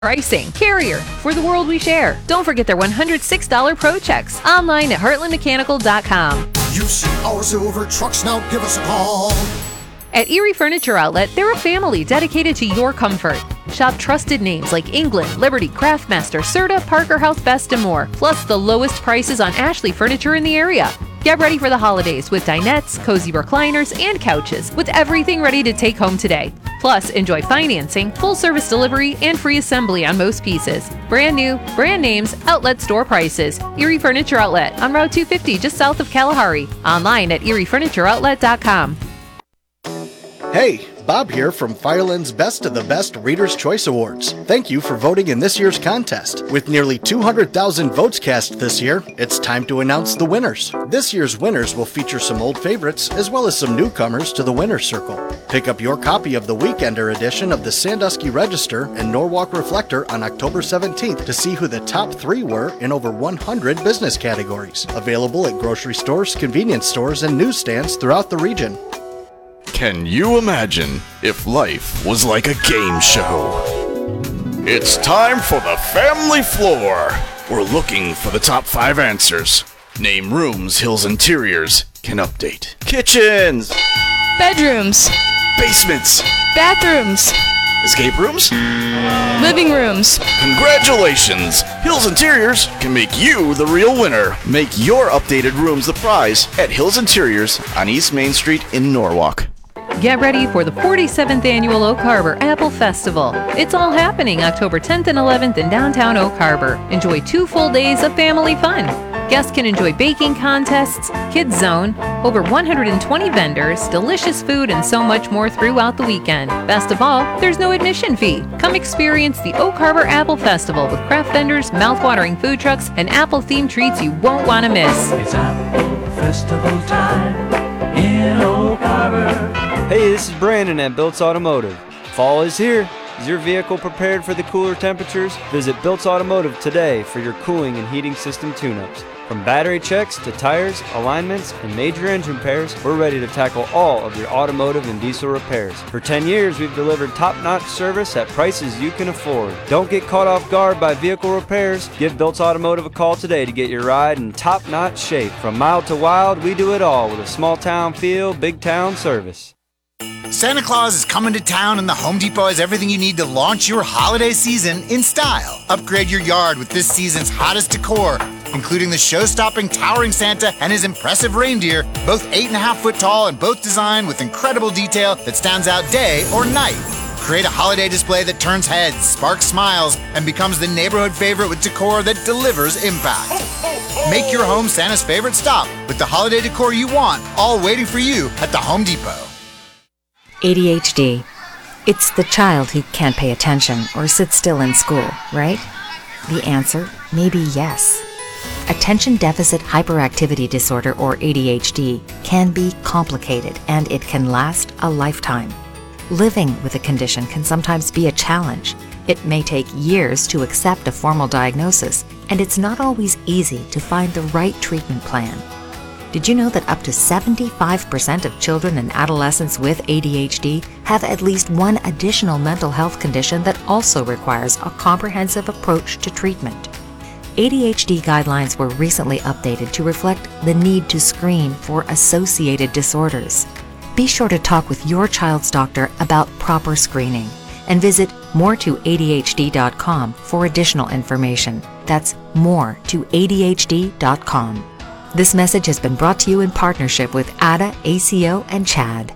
Pricing. Carrier. For the world we share. Don't forget their $106 Pro Checks. Online at heartlandmechanical.com. You've seen our silver trucks, now give us a call. At Erie Furniture Outlet, they're a family dedicated to your comfort. Shop trusted names like England, Liberty, Craftmaster, Serta, Parker House, Best, and more. Plus the lowest prices on Ashley furniture in the area. Get ready for the holidays with dinettes, cozy recliners, and couches, with everything ready to take home today. Plus, enjoy financing, full-service delivery, and free assembly on most pieces. Brand new, brand names, outlet store prices. Erie Furniture Outlet on Route 250, just south of Kalahari. Online at eriefurnitureoutlet.com. Hey, Bob here from Fireland's Best of the Best Reader's Choice Awards. Thank you for voting in this year's contest. With nearly 200,000 votes cast this year, it's time to announce the winners. This year's winners will feature some old favorites as well as some newcomers to the winner's circle. Pick up your copy of the Weekender edition of the Sandusky Register and Norwalk Reflector on October 17th to see who the top 3 were in over 100 business categories. Available at grocery stores, convenience stores, and newsstands throughout the region. Can you imagine if life was like a game show? It's time for the Family Floor. We're looking for the top 5 answers. Name rooms Hills Interiors can update. Kitchens. Bedrooms. Basements. Bathrooms. Escape rooms. Living rooms. Congratulations! Hills Interiors can make you the real winner. Make your updated rooms the prize at Hills Interiors on East Main Street in Norwalk. Get ready for the 47th Annual Oak Harbor Apple Festival. It's all happening October 10th and 11th in downtown Oak Harbor. Enjoy 2 full days of family fun. Guests can enjoy baking contests, kids zone, over 120 vendors, delicious food, and so much more throughout the weekend. Best of all, there's no admission fee. Come experience the Oak Harbor Apple Festival with craft vendors, mouth-watering food trucks, and apple-themed treats you won't want to miss. It's Apple Festival time in Oak Harbor. Hey, this is Brandon at Bilt's Automotive. Fall is here. Is your vehicle prepared for the cooler temperatures? Visit Bilt's Automotive today for your cooling and heating system tune-ups. From battery checks to tires, alignments, and major engine repairs, we're ready to tackle all of your automotive and diesel repairs. For 10 years, we've delivered top-notch service at prices you can afford. Don't get caught off guard by vehicle repairs. Give Bilt's Automotive a call today to get your ride in top-notch shape. From mild to wild, we do it all with a small-town feel, big-town service. Santa Claus is coming to town, and the Home Depot has everything you need to launch your holiday season in style. Upgrade your yard with this season's hottest decor, including the show-stopping towering Santa and his impressive reindeer, both 8.5 foot tall and both designed with incredible detail that stands out day or night. Create a holiday display that turns heads, sparks smiles, and becomes the neighborhood favorite with decor that delivers impact. Make your home Santa's favorite stop with the holiday decor you want, all waiting for you at the Home Depot. ADHD. It's the child who can't pay attention or sit still in school, right? The answer may be yes. Attention Deficit Hyperactivity Disorder, or ADHD, can be complicated and it can last a lifetime. Living with a condition can sometimes be a challenge. It may take years to accept a formal diagnosis, and it's not always easy to find the right treatment plan. Did you know that up to 75% of children and adolescents with ADHD have at least one additional mental health condition that also requires a comprehensive approach to treatment? ADHD guidelines were recently updated to reflect the need to screen for associated disorders. Be sure to talk with your child's doctor about proper screening and visit more2adhd.com for additional information. That's more2adhd.com. This message has been brought to you in partnership with ADA, ACO, and CHAD.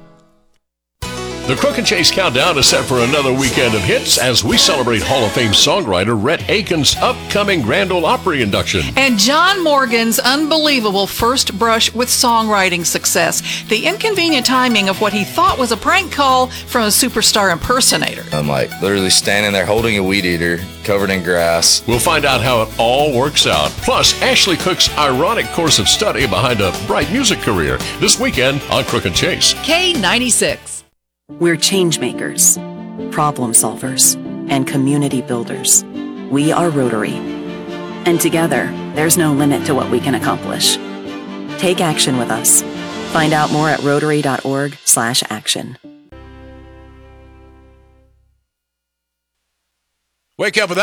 The Crook and Chase Countdown is set for another weekend of hits as we celebrate Hall of Fame songwriter Rhett Aiken's upcoming Grand Ole Opry induction. And John Morgan's unbelievable first brush with songwriting success. The inconvenient timing of what he thought was a prank call from a superstar impersonator. I'm like literally standing there holding a weed eater covered in grass. We'll find out how it all works out. Plus, Ashley Cook's ironic course of study behind a bright music career. This weekend on Crook and Chase. K96. We're change makers, problem solvers, and community builders. We are Rotary. And together, there's no limit to what we can accomplish. Take action with us. Find out more at rotary.org/action. Wake up with